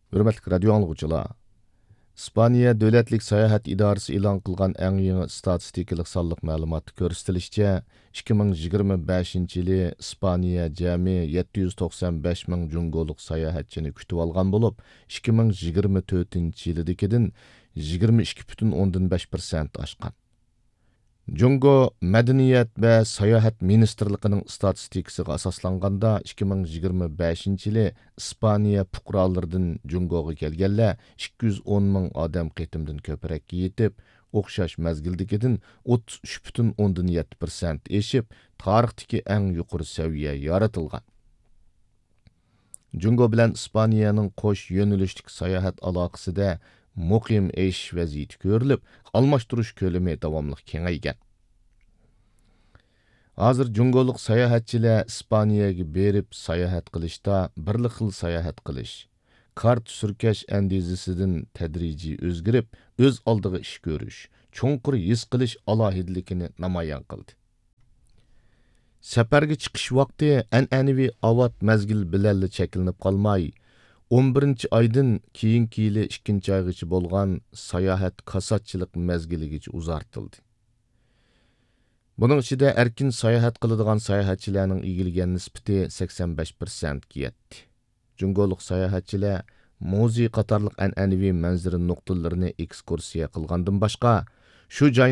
Hürmetlik radio anlıqçılar. İspaniya Dövlətlik Sayahat İdarəsi elan qılğan ən yeni statistikалық sallıq məlumatı göstərilişçə 2025 yılı İspaniya cəmi 795 min cüngoluq sayahatçını kütüb alğan olub, 2024 yılıdakidin 22,5% aşqan. Jungo Madaniyat ve Sayahat Ministerliğinin statistikasiga asaslanganda 2025 yılı İspaniya puqralarından Jungoga kelganlar 210 min odam qitimdan ko'proq yetib, o'xshash mezgildikidin 33,7% eşib, tarixdagi eng yuqori saviya yaratilgan. Jungo bilan İspaniyaning qo'sh yo'nalishlik sayohat aloqasida muqim eshish vaziyati ko'rilib, almashtirish ko'lami davomli kengaygan. Hozir jungoluq sayohatchilar İspaniyaga berib sayohat qilishda bir xil sayohat qilish, kart surkash andizasidan tadrijiy o'zgarib, o'z oldiga ish ko'rish, cho'nqur his qilish alohidligini namoyon qildi. Safarga chiqish vaqti an'anaviy avat mazgil bilan cheklanib qolmay, 11 oydan keyingi yili 2 oygacha bo'lgan sayohat kasatchilik mazgiligacha uzartildi. Bunun içinde erkin sayahat qiladigan sayahatchilarning egilgan nisbati 85%ga yetdi. Jungoluq sayahatchilar muzey qatorliq an'anaviy manzara nuqtalarini ekskursiya qilgandan boshqa, shu joy